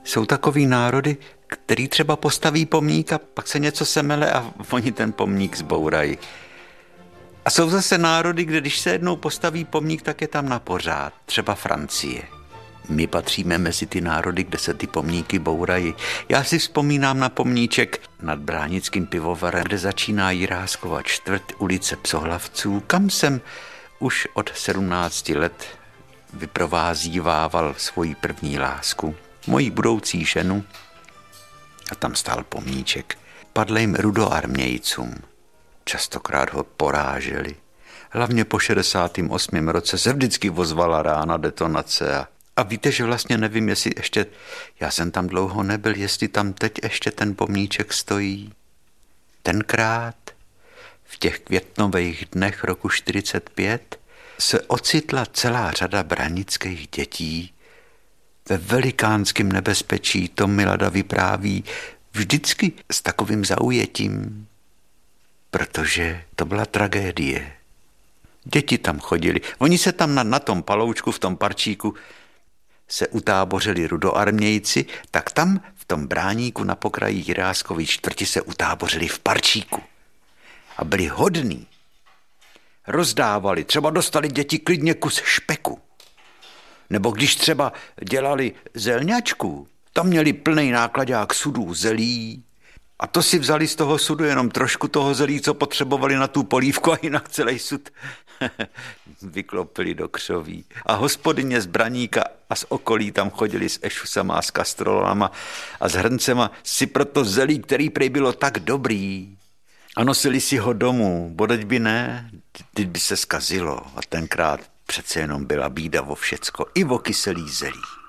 Jsou takový národy, který třeba postaví pomník a pak se něco semele a oni ten pomník zbourají. A jsou zase národy, kde když se jednou postaví pomník, tak je tam na pořád. Třeba Francie. My patříme mezi ty národy, kde se ty pomníky bourají. Já si vzpomínám na pomníček nad Bránickým pivovarem, kde začíná Jiráskova čtvrť, ulice Psohlavců, kam jsem už od 17 let vyprovázívával svoji první lásku, moji budoucí ženu. A tam stál pomníček padlým rudoarmějcům. Častokrát ho poráželi. Hlavně po 68. roce se vždycky ozvala rána detonace. A víte, že vlastně nevím, jestli ještě, já jsem tam dlouho nebyl, jestli tam teď ještě ten pomníček stojí. Tenkrát, v těch květnových dnech roku 45, se ocitla celá řada branických dětí ve velikánském nebezpečí. To Milada vypráví vždycky s takovým zaujetím, protože to byla tragédie. Děti tam chodili. Oni se tam na tom paloučku, v tom parčíku se utábořili rudoarmějci, tak tam v tom bráníku na pokraji Jiráskovy čtvrti se utábořili v parčíku. A byli hodní. Rozdávali, třeba dostali děti klidně kus špeku. Nebo když třeba dělali zelňačku, tam měli plný nákladák sudů zelí a to si vzali z toho sudu jenom trošku toho zelí, co potřebovali na tu polívku a jinak celý sud vyklopili do křoví. A hospodyně z Braníka a z okolí tam chodili s ešusama a s kastrolama a s hrncema si proto zelí, který prej bylo tak dobrý. A nosili si ho domů, bodeť by ne, by se zkazilo. A tenkrát přece jenom byla bída o všecko, i o kyselý zelí.